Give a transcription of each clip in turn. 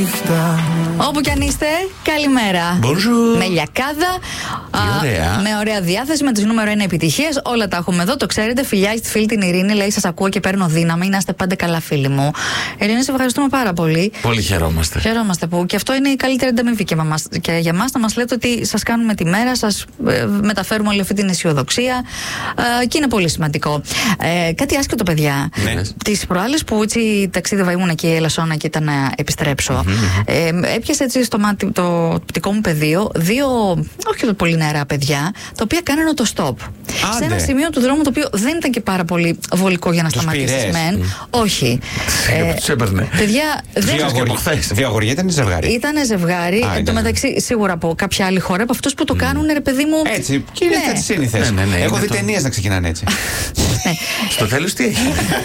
νύχτα. Όπου κι αν είστε, καλημέρα. Bonjour. Με λιακάδα, με ωραία διάθεση, με τους νούμερο 1 επιτυχίες. Όλα τα έχουμε εδώ, το ξέρετε. Φιλιά στη φίλη την Ειρήνη, λέει: σας ακούω και παίρνω δύναμη. Να είστε πάντα καλά, φίλοι μου. Ειρήνη, σε ευχαριστούμε πάρα πολύ. Πολύ χαιρόμαστε. Χαιρόμαστε που και αυτό είναι η καλύτερη ανταμοιβή και για μας να μας λέτε ότι σας κάνουμε τη μέρα, σας μεταφέρουμε όλη αυτή την αισιοδοξία και είναι πολύ σημαντικό. Κάτι άσχετο, παιδιά. Ναι. Τις προάλλες που έτσι ταξίδευα, ήμουν εκεί η Ελασσόνα και ήταν να επιστρέψω. Έπιασε έτσι στο μάτι το οπτικό μου πεδίο δύο, όχι πολύ νεαρά παιδιά, τα οποία κάνανε το stop. Σε ένα σημείο του δρόμου το οποίο δεν ήταν και πάρα πολύ βολικό για να σταματήσεις μεν. Όχι. Τους έπαιρνε. Παιδιά, Δύο αγόρια ήταν ζευγάρι. Ήτανε ζευγάρι. Εν τω μεταξύ, σίγουρα από κάποια άλλη χώρα, από αυτούς που το κάνουν, ρε παιδί μου. Έτσι. Και είναι κάτι σύνηθες. Έχω δει ταινίες να ξεκινάνε έτσι. Στο τέλος τι έχει?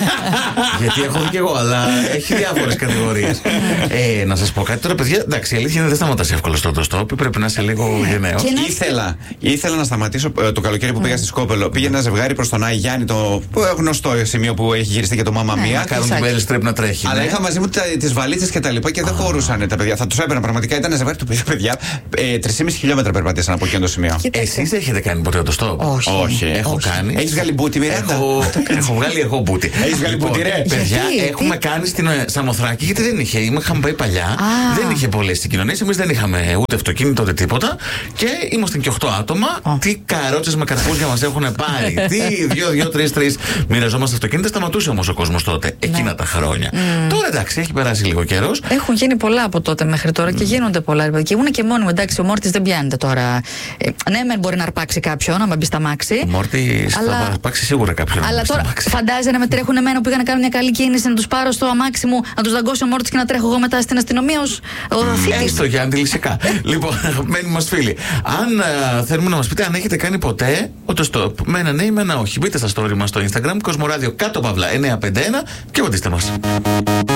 Γιατί έχω δει και εγώ, αλλά έχει διάφορες κατηγορίες. Να σας πω κάτι τώρα, παιδιά. Εντάξει, η αλήθεια είναι δεν σταματάς εύκολα στο stop. Πρέπει να είσαι λίγο γενναίο. Ήθελα να σταματήσω το καλοκαίρι που πήγα στη Σκόπελο. Πήγε ένα ζευγάρι προς τον Άι Γιάννη, το γνωστό σημείο που έχει γυριστεί και το Μάμα Μία. Κάνουν την πέλη, πρέπει να τρέχει. Αλλά είχα μαζί μου τις βαλίτσες και τα λοιπά και δεν χωρούσαν τα παιδιά. Θα τους έπαιρνα πραγματικά. Ήταν ένα ζευγάρι του οποίου, παιδιά, 3,5 χιλιόμετρα περπατήσαν από εκείνο το σημείο. Εσείς έχετε κάνει ποτέ το stop? Όχι. Έχω κάνει. Έχεις βγάλει μπούτι, Μιράντα? Έχω βγάλει εγώ μπούτι. Έχεις βγάλει μπούτι, ρε? Παιδιά, έχουμε κάνει στην Σαμοθράκη, γιατί δεν είχε. Είχαμε πάει παλιά. Δεν είχε πολλές συγκοινωνίες. Εμείς δεν είχαμε ούτε αυτοκίνητο ούτε τίποτα. Και ήμασταν και 8 άτομα. Τι καρότσες με καρπούζια μας έχουν πάρει. Τι 2-3 μοιραζόμαστε αυτοκίνητα. Σταματούσε όμως ο κόσμος τότε, εκείνα τα χρόνια. Τώρα εντάξει, έχει περάσει λίγο καιρός. Έχουν γίνει πολλά από τότε μέχρι τώρα και γίνονται πολλά. Και ήμουν και μόνοι. Εντάξει, ο Μόρτης δεν πιάνεται τώρα. Ναι, μεν μπορεί να αρπάξει κάποιον, να μπει στα μάξι. Ο Μόρτης θα αρπάξει σίγουρα κάποιον. Αλλά τώρα φαντάζεσαι να με τρέχουν εμένα που πήγα να κάνω μια καλή κίνηση, να τους πάρω στο αμάξι μου, να τους δαγκώσει ο Μόρτης και να τρέχω εγώ μετά στην αστυνομία ως θήτης. Έστω για αντιλησικά. Λοιπόν, αγαπημένοι μας φίλοι, αν θέλουμε να μας πείτε αν έχετε κάνει ποτέ το stop, με ένα ναι ή με ένα όχι, μπείτε στα story μας στο Instagram, Κοσμοράδιο _951 και ρωτήστε μας.